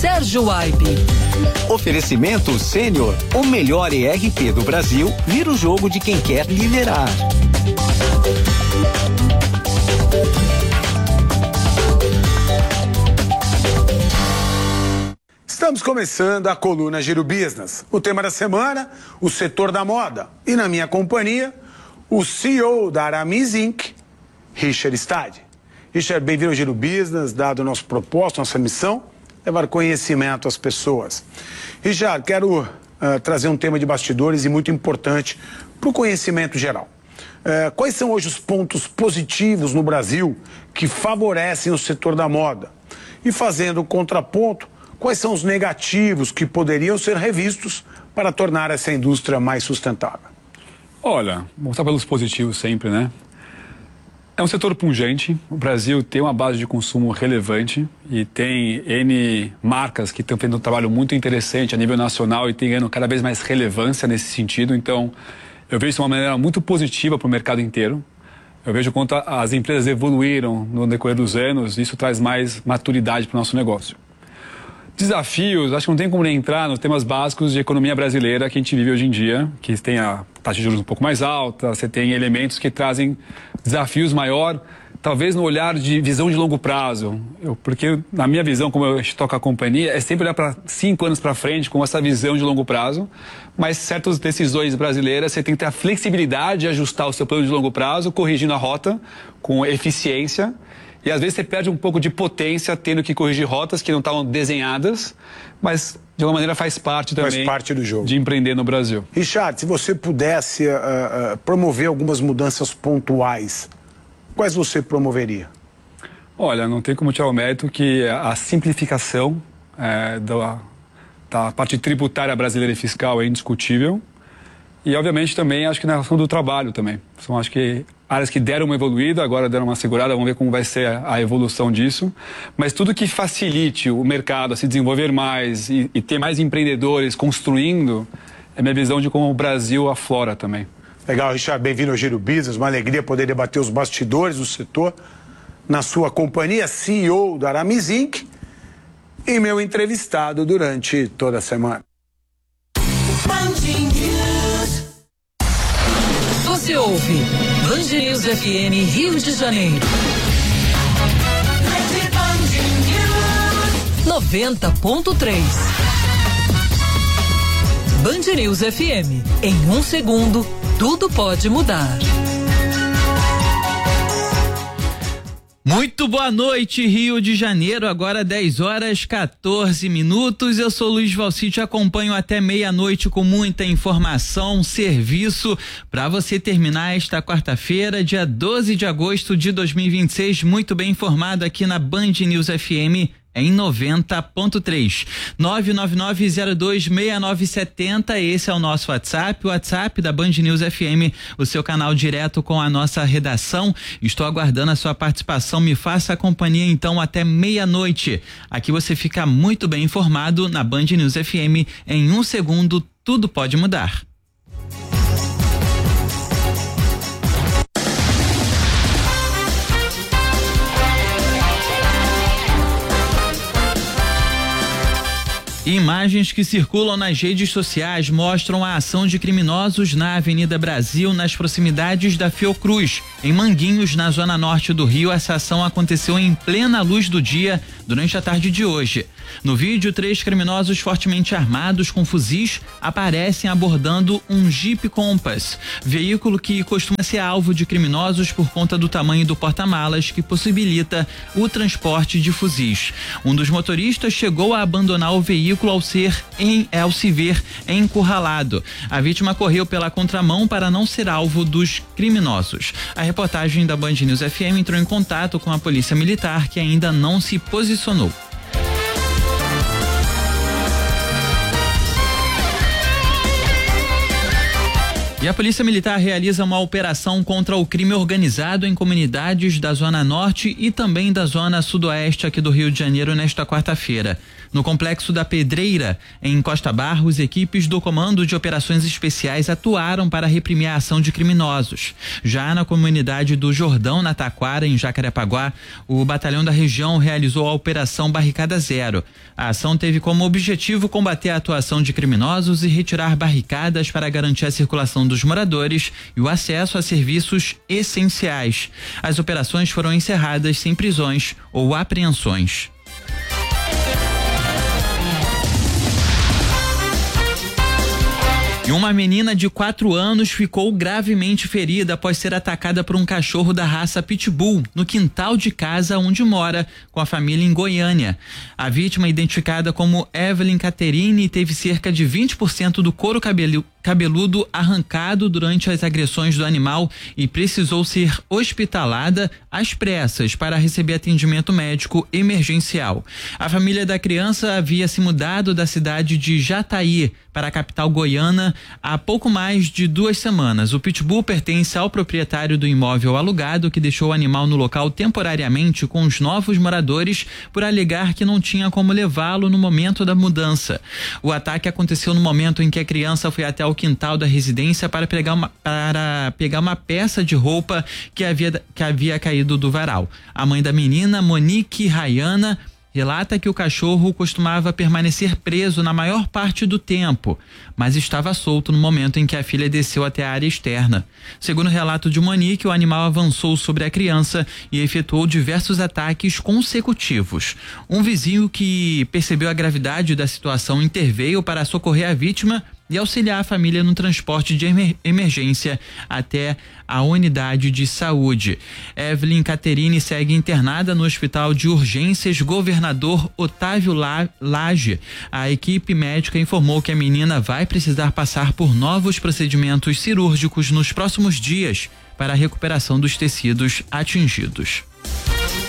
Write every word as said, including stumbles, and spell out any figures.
Sérgio Aibe. Oferecimento Sênior, o melhor E R P do Brasil, vira o jogo de quem quer liderar. Estamos começando a coluna Giro Business. O tema da semana, o setor da moda. E na minha companhia, o C E O da Aramis Incorporated, Richard Stade. Richard, bem-vindo ao Giro Business, dado o nosso propósito, nossa missão, levar conhecimento às pessoas. Richard, quero uh, trazer um tema de bastidores e muito importante para o conhecimento geral. Uh, quais são hoje os pontos positivos no Brasil que favorecem o setor da moda? E fazendo o contraponto, quais são os negativos que poderiam ser revistos para tornar essa indústria mais sustentável? Olha, vamos pelos positivos sempre, né? É um setor pungente, o Brasil tem uma base de consumo relevante e tem N marcas que estão fazendo um trabalho muito interessante a nível nacional e tem ganhando cada vez mais relevância nesse sentido. Então, eu vejo isso de uma maneira muito positiva para o mercado inteiro. Eu vejo quanto as empresas evoluíram no decorrer dos anos, isso traz mais maturidade para o nosso negócio. Desafios, acho que não tem como nem entrar nos temas básicos de economia brasileira que a gente vive hoje em dia, que tem a taxa de juros um pouco mais alta, você tem elementos que trazem desafios maior, talvez no olhar de visão de longo prazo. Eu, porque na minha visão, como eu toco a companhia, é sempre olhar para cinco anos para frente com essa visão de longo prazo, mas certas decisões brasileiras você tem que ter a flexibilidade de ajustar o seu plano de longo prazo, corrigindo a rota com eficiência. E às vezes você perde um pouco de potência tendo que corrigir rotas que não estavam desenhadas, mas de alguma maneira faz parte também faz parte do jogo de empreender no Brasil. Richard, se você pudesse uh, uh, promover algumas mudanças pontuais, quais você promoveria? Olha, não tem como tirar o mérito que a simplificação é, da, da parte tributária brasileira e fiscal é indiscutível. E, obviamente, também acho que na relação do trabalho também. São, acho que, áreas que deram uma evoluída, agora deram uma segurada, vamos ver como vai ser a, a evolução disso. Mas tudo que facilite o mercado a se desenvolver mais e, e ter mais empreendedores construindo, é minha visão de como o Brasil aflora também. Legal, Richard, bem-vindo ao Giro Business, uma alegria poder debater os bastidores do setor na sua companhia, C E O da Aramis Incorporated, e meu entrevistado durante toda a semana. Você ouve Band News F M Rio de Janeiro. noventa ponto três. Band News F M. Em um segundo, tudo pode mudar. Muito boa noite, Rio de Janeiro, agora dez horas, quatorze minutos. Eu sou Luiz Valci, te acompanho até meia-noite com muita informação, serviço para você terminar esta quarta-feira, dia doze de agosto de dois mil e vinte e seis, muito bem informado aqui na Band News F M. Em noventa ponto três. nove nove nove zero dois seis nove sete zero, esse é o nosso WhatsApp, o WhatsApp da Band News F M, o seu canal direto com a nossa redação. Estou aguardando a sua participação, me faça a companhia então até meia-noite. Aqui você fica muito bem informado na Band News F M, em um segundo tudo pode mudar. Imagens que circulam nas redes sociais mostram a ação de criminosos na Avenida Brasil, nas proximidades da Fiocruz. Em Manguinhos, na zona norte do Rio, essa ação aconteceu em plena luz do dia durante a tarde de hoje. No vídeo, três criminosos fortemente armados com fuzis aparecem abordando um Jeep Compass, veículo que costuma ser alvo de criminosos por conta do tamanho do porta-malas que possibilita o transporte de fuzis. Um dos motoristas chegou a abandonar o veículo ao ser em, ao se ver encurralado. A vítima correu pela contramão para não ser alvo dos criminosos. A reportagem da Band News F M entrou em contato com a Polícia Militar, que ainda não se posicionou. E a Polícia Militar realiza uma operação contra o crime organizado em comunidades da Zona Norte e também da Zona Sudoeste aqui do Rio de Janeiro nesta quarta-feira. No Complexo da Pedreira, em Costa Barros, equipes do Comando de Operações Especiais atuaram para reprimir a ação de criminosos. Já na comunidade do Jordão, na Taquara, em Jacarepaguá, o batalhão da região realizou a Operação Barricada Zero. A ação teve como objetivo combater a atuação de criminosos e retirar barricadas para garantir a circulação dos moradores e o acesso a serviços essenciais. As operações foram encerradas sem prisões ou apreensões. E uma menina de quatro anos ficou gravemente ferida após ser atacada por um cachorro da raça Pitbull no quintal de casa onde mora com a família em Goiânia. A vítima, identificada como Evelyn Caterine, teve cerca de vinte por cento do couro cabelo, cabeludo arrancado durante as agressões do animal e precisou ser hospitalada às pressas para receber atendimento médico emergencial. A família da criança havia se mudado da cidade de Jataí para a capital goiana há pouco mais de duas semanas. O Pitbull pertence ao proprietário do imóvel alugado, que deixou o animal no local temporariamente com os novos moradores por alegar que não tinha como levá-lo no momento da mudança. O ataque aconteceu no momento em que a criança foi até o quintal da residência para pegar uma, para pegar uma peça de roupa que havia, que havia caído do varal. A mãe da menina, Monique Rayana, relata que o cachorro costumava permanecer preso na maior parte do tempo, mas estava solto no momento em que a filha desceu até a área externa. Segundo o relato de Monique, o animal avançou sobre a criança e efetuou diversos ataques consecutivos. Um vizinho que percebeu a gravidade da situação interveio para socorrer a vítima e auxiliar a família no transporte de emer- emergência até a unidade de saúde. Evelyn Caterine segue internada no Hospital de Urgências Governador Otávio La- Lage. A equipe médica informou que a menina vai precisar passar por novos procedimentos cirúrgicos nos próximos dias para a recuperação dos tecidos atingidos.